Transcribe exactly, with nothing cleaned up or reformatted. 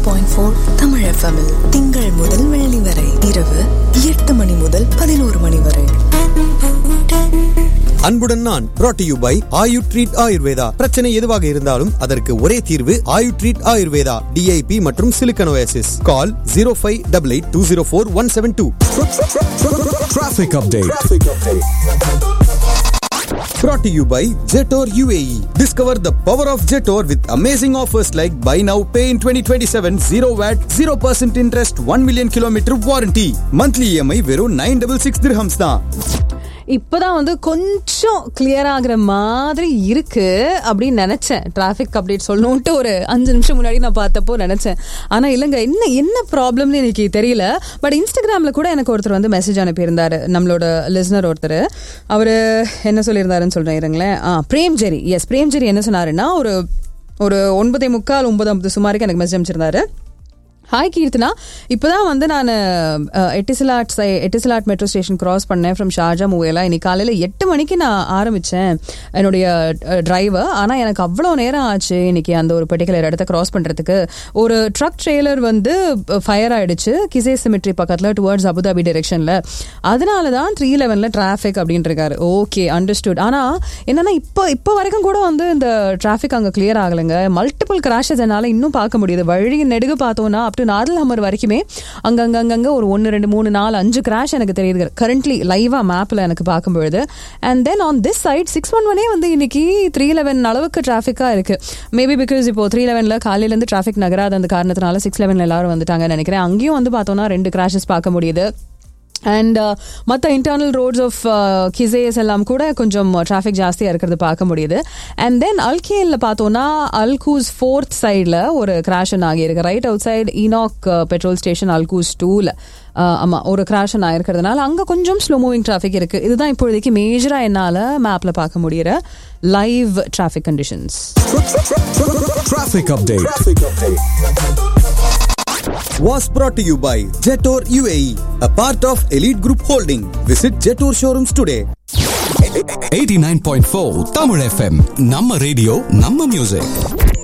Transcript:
Point four Tamil எஃப்எம்மில் திங்கள் முதல் வெள்ளி வரை இரவு எட்டு மணி முதல் பதினோரு மணி வரை. அன்புடன் நான் brought to you by Ayu treat Ayurveda. பிரச்சனை எதுவாக இருந்தாலும் அதற்கு ஒரே தீர்வு ஆயு ட்ரீட் ஆயுர்வேதா. டிஐபி மற்றும் Silicon Oasis. Call zero five eight eight two zero four one seven two. Traffic update. Brought to you by Jetor U A E. Discover the power of Jetor with amazing offers like buy now, pay in twenty twenty-seven, zero V A T, zero percent interest, one million kilometer warranty. Monthly E M I வெறும் nine six six dirhams தான். இப்பதான் வந்து கொஞ்சம் clear ஆகுற மாதிரி இருக்கு அப்படின்னு நினைச்சேன். டிராஃபிக் அப்டேட் சொல்லணும்ட்டு ஒரு அஞ்சு நிமிஷம் முன்னாடி நான் பார்த்தப்போ நினைச்சேன். ஆனா இல்லைங்க, என்ன என்ன ப்ராப்ளம்னு எனக்கு தெரியல. பட் இன்ஸ்டாகிராம்ல கூட எனக்கு ஒருத்தர் வந்து மெசேஜ் அனுப்பியிருந்தாரு, நம்மளோட லிசனர் ஒருத்தர். அவரு என்ன சொல்லியிருந்தாருன்னு சொல்றேன் இருங்களேன். ஆ பிரேம்ஜெரி, எஸ் பிரேம்ஜெரி என்ன சொன்னாருன்னா, ஒரு ஒரு ஒன்பதே முக்கால் ஒன்பது ஐம்பது சுமாருக்கு எனக்கு மெசேஜ் அமைச்சிருந்தாரு. ஹாய் கீர்த்தனா, இப்போதான் வந்து நான் எட்டிசலாட் சை எட்டிசலாட் மெட்ரோ ஸ்டேஷன் கிராஸ் பண்ணேன் ஃப்ரம் ஷார்ஜா மூவேலா. இன்னைக்கு காலையில் எட்டு மணிக்கு நான் ஆரம்பித்தேன் என்னுடைய டிரைவர். ஆனால் எனக்கு அவ்வளோ நேரம் ஆச்சு இன்னைக்கு அந்த ஒரு பர்டிகுலர் இடத்த கிராஸ் பண்ணுறதுக்கு. ஒரு ட்ரக் ட்ரெய்லர் வந்து ஃபயர் ஆயிடுச்சு கிசே சிமெட்ரி பக்கத்தில் டுவர்ட்ஸ் அபுதாபி டிரெக்ஷனில். அதனால தான் த்ரீ லெவனில் டிராஃபிக் அப்படின்னு இருக்காரு. Okay, understood. ஆனால் என்னன்னா இப்போ இப்போ வரைக்கும் கூட வந்து இந்த டிராஃபிக் அங்கே கிளியர் ஆகலைங்க. மல்டிபிள் கிராஷஸ் என்னால் இன்னும் பார்க்க முடியுது. வழி நெடுக பார்த்தோன்னா நார்மல் ஹம்மர் வரைக்குமே அங்கங்க ஒரு ஒன்று ரெண்டு மூணு நாலு அஞ்சு கிராஷ் எனக்கு தெரியுது கரண்ட்லி லைவா மேப்ல எனக்கு பார்க்கும்பொழுது. And then on this side six one one வந்து இன்னைக்கு த்ரீ லெவன் அளவுக்கு டிராஃபிக்கா இருக்கு. மேபி பிகாஸ் இப்போ த்ரீ லெவன்ல காலையில இருந்து டிராஃபிக் நகராத அந்த காரணத்தினால சிக்ஸ் லெவன்ல எல்லாரும் வந்துட்டாங்கன்னு நினைக்கிறேன். அங்கேயும் வந்து பார்த்தோம்னா ரெண்டு கிராஷஸ் பார்க்க முடியுது. அண்ட் மற்ற இன்டர்னல் ரோட்ஸ் ஆஃப் கிசேஸ் எல்லாம் கூட கொஞ்சம் டிராஃபிக் ஜாஸ்தியாக இருக்கிறது பார்க்க முடியுது. அண்ட் தென் அல்கேனில் பார்த்தோன்னா அல்கூஸ் ஃபோர்த் சைடில் ஒரு கிராஷன் ஆகியிருக்கு. Right out side ENOC petrol station Al Quoz டூவில் ஆமாம் ஒரு கிராஷன் ஆகிருக்கிறதுனால அங்கே கொஞ்சம் ஸ்லோ மூவிங் டிராஃபிக் இருக்குது. இதுதான் இப்போதைக்கு மேஜராக என்னால் மேப்பில் பார்க்க முடிகிற live traffic conditions. Traffic update was brought to you by Jetor U A E, a part of Elite Group Holding. Visit Jetor showrooms today. eighty-nine point four Tamil F M, நம்ம radio நம்ம music.